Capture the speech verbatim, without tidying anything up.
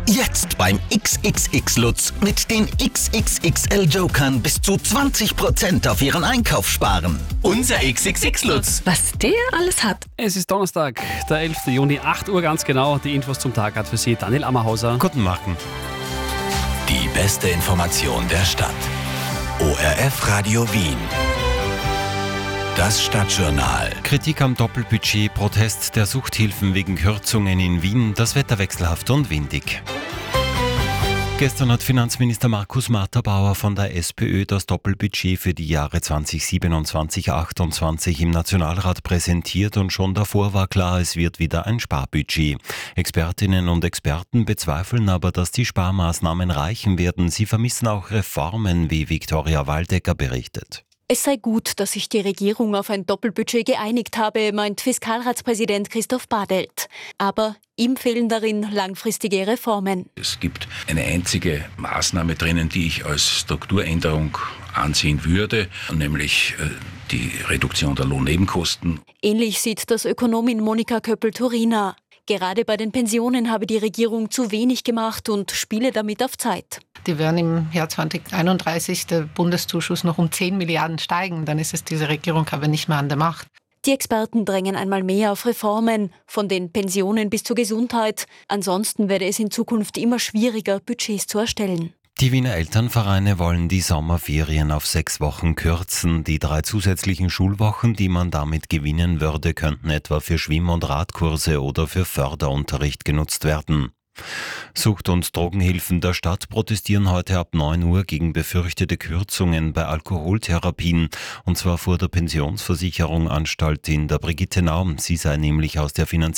Jetzt beim X X X Lutz mit den X X X L-Jokern bis zu zwanzig Prozent auf Ihren Einkauf sparen. Unser X X X Lutz. Was der alles hat. Es ist Donnerstag, der elften Juni, acht Uhr ganz genau. Die Infos zum Tag hat für Sie Daniel Ammerhauser. Guten Morgen. Die beste Information der Stadt. O R F Radio Wien. Das Stadtjournal. Kritik am Doppelbudget, Protest der Suchthilfen wegen Kürzungen in Wien, das Wetter wechselhaft und windig. Gestern hat Finanzminister Markus Matterbauer von der SPÖ das Doppelbudget für die Jahre zweitausendsiebenundzwanzig achtundzwanzig im Nationalrat präsentiert und schon davor war klar, es wird wieder ein Sparbudget. Expertinnen und Experten bezweifeln aber, dass die Sparmaßnahmen reichen werden. Sie vermissen auch Reformen, wie Viktoria Waldecker berichtet. Es sei gut, dass sich die Regierung auf ein Doppelbudget geeinigt habe, meint Fiskalratspräsident Christoph Badelt. Aber ihm fehlen darin langfristige Reformen. Es gibt eine einzige Maßnahme drinnen, die ich als Strukturänderung ansehen würde, nämlich die Reduktion der Lohnnebenkosten. Ähnlich sieht das Ökonomin Monika Köppel-Turina. Gerade bei den Pensionen habe die Regierung zu wenig gemacht und spiele damit auf Zeit. Die werden im Jahr zweitausendeinunddreißig der Bundeszuschuss noch um zehn Milliarden steigen. Dann ist es diese Regierung aber nicht mehr an der Macht. Die Experten drängen einmal mehr auf Reformen, von den Pensionen bis zur Gesundheit. Ansonsten werde es in Zukunft immer schwieriger, Budgets zu erstellen. Die Wiener Elternvereine wollen die Sommerferien auf sechs Wochen kürzen. Die drei zusätzlichen Schulwochen, die man damit gewinnen würde, könnten etwa für Schwimm- und Radkurse oder für Förderunterricht genutzt werden. Sucht- und Drogenhilfen der Stadt protestieren heute ab neun Uhr gegen befürchtete Kürzungen bei Alkoholtherapien, und zwar vor der Pensionsversicherung Anstalt in der Brigittenau. Sie sei nämlich aus der Finanzierung